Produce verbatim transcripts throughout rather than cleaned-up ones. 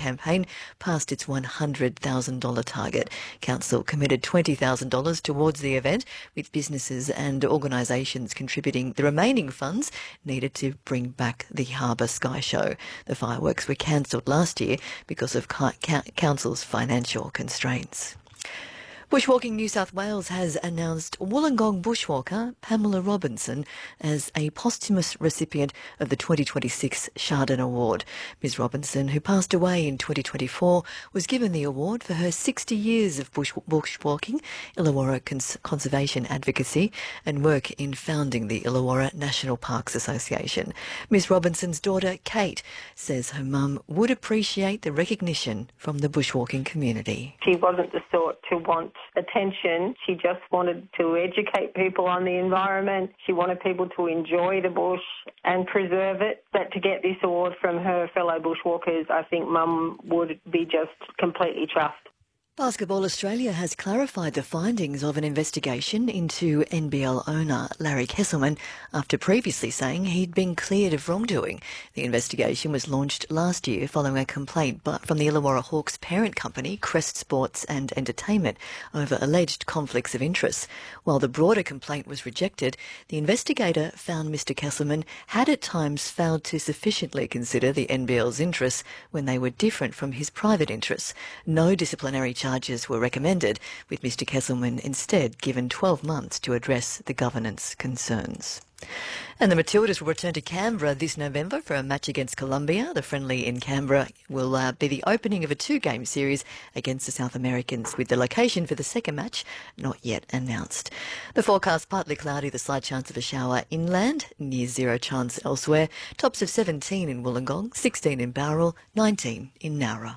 campaign passed its one hundred thousand dollars target. Council committed twenty thousand dollars towards the event, with businesses and organisations contributing the remaining funds needed to bring back the Harbour Sky Show. The fireworks were cancelled last year because of Council's financial constraints. Bushwalking New South Wales has announced Wollongong bushwalker Pamela Robinson as a posthumous recipient of the twenty twenty-six Chardon Award. Miz Robinson, who passed away in twenty twenty-four, was given the award for her sixty years of bush bushwalking, Illawarra cons conservation advocacy and work in founding the Illawarra National Parks Association. Miz Robinson's daughter, Kate, says her mum would appreciate the recognition from the bushwalking community. She wasn't the sort to want attention. She just wanted to educate people on the environment. She wanted people to enjoy the bush and preserve it. But to get this award from her fellow bushwalkers, I think Mum would be just completely chuffed. Basketball Australia has clarified the findings of an investigation into N B L owner Larry Kesselman after previously saying he'd been cleared of wrongdoing. The investigation was launched last year following a complaint from the Illawarra Hawks parent company, Crest Sports and Entertainment, over alleged conflicts of interest. While the broader complaint was rejected, the investigator found Mister Kesselman had at times failed to sufficiently consider the N B L's interests when they were different from his private interests. No disciplinary charges Charges were recommended, with Mister Kesselman instead given twelve months to address the governance concerns. And the Matildas will return to Canberra this November for a match against Colombia. The friendly in Canberra will uh, be the opening of a two-game series against the South Americans, with the location for the second match not yet announced. The forecast: partly cloudy, the slight chance of a shower inland, near zero chance elsewhere. Tops of seventeen in Wollongong, sixteen in Bowral, nineteen in Nowra.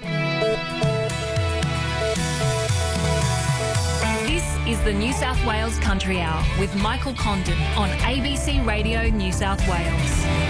Is the New South Wales Country Hour with Michael Condon on A B C Radio New South Wales.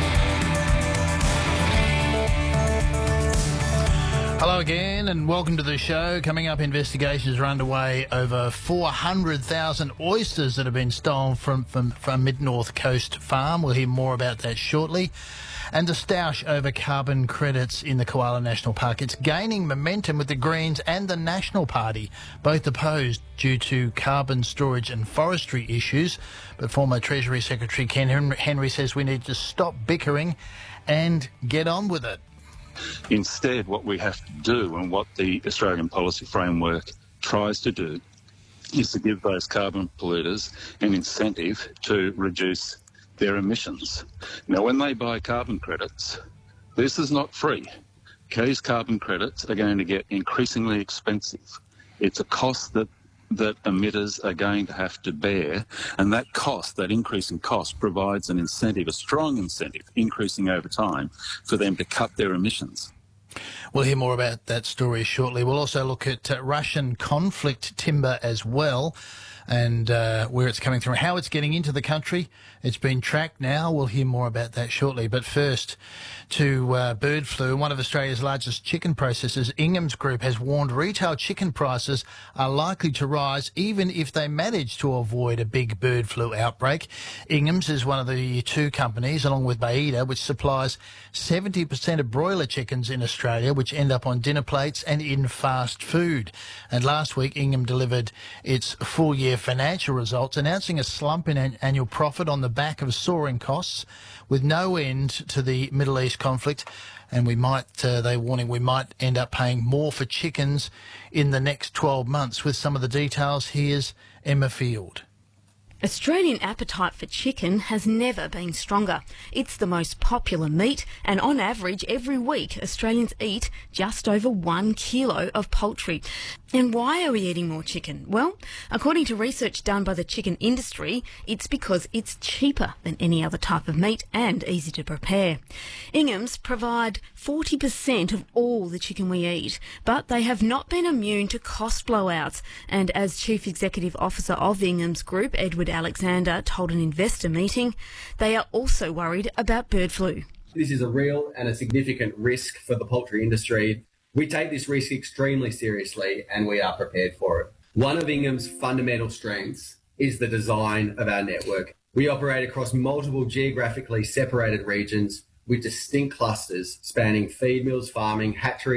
Hello again and welcome to the show. Coming up, investigations are underway over four hundred thousand oysters that have been stolen from, from, from Mid-North Coast Farm. We'll hear more about that shortly. And the stoush over carbon credits in the Koala National Park. It's gaining momentum with the Greens and the National Party, both opposed due to carbon storage and forestry issues. But former Treasury Secretary Ken Henry says we need to stop bickering and get on with it. Instead, what we have to do, and what the Australian policy framework tries to do, is to give those carbon polluters an incentive to reduce their emissions. Now, when they buy carbon credits, this is not free. These carbon credits are going to get increasingly expensive. It's a cost that that emitters are going to have to bear, and that cost, that increasing cost, provides an incentive, a strong incentive, increasing over time, for them to cut their emissions. We'll hear more about that story shortly. We'll also look at uh, Russian conflict timber as well, and uh, where it's coming from, how it's getting into the country. It's been tracked now. We'll hear more about that shortly. But first, to uh, bird flu. One of Australia's largest chicken processors, Ingham's Group, has warned retail chicken prices are likely to rise even if they manage to avoid a big bird flu outbreak. Ingham's is one of the two companies, along with Baiada, which supplies seventy percent of broiler chickens in Australia, which end up on dinner plates and in fast food. And last week, Ingham delivered its full-year financial results, announcing a slump in an annual profit on the back of soaring costs, with no end to the Middle East conflict. And we might, uh, they're warning, we might end up paying more for chickens in the next twelve months. With some of the details, here's Emma Field. Australian appetite for chicken has never been stronger. It's the most popular meat, and on average every week Australians eat just over one kilo of poultry. And why are we eating more chicken? Well, according to research done by the chicken industry, it's because it's cheaper than any other type of meat and easy to prepare. Ingham's provide forty percent of all the chicken we eat, but they have not been immune to cost blowouts. And as Chief Executive Officer of Ingham's Group, Edward Alexander, told an investor meeting, they are also worried about bird flu. This is a real and a significant risk for the poultry industry. We take this risk extremely seriously and we are prepared for it. One of Ingham's fundamental strengths is the design of our network. We operate across multiple geographically separated regions with distinct clusters spanning feed mills, farming, hatcheries,